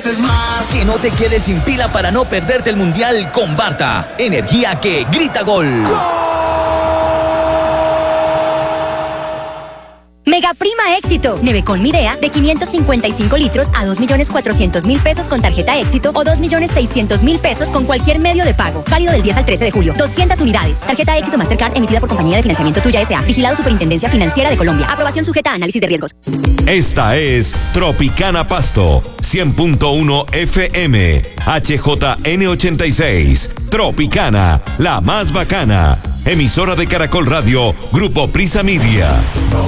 mereces más. Que no te quedes sin pila para no perderte el Mundial con Barta. Energía que grita gol. Mega Prima Éxito. Nevecol Midea de 555 litros a 2.400.000 pesos con tarjeta Éxito o 2.600.000 pesos con cualquier medio de pago. Válido del 10 al 13 de julio. 200 unidades. Tarjeta Éxito Mastercard emitida por Compañía de Financiamiento Tuya S.A. Vigilado Superintendencia Financiera de Colombia. Aprobación sujeta a análisis de riesgos. Esta es Tropicana Pasto, 100.1 FM, HJN86. Tropicana, la más bacana. Emisora de Caracol Radio, Grupo Prisa Media.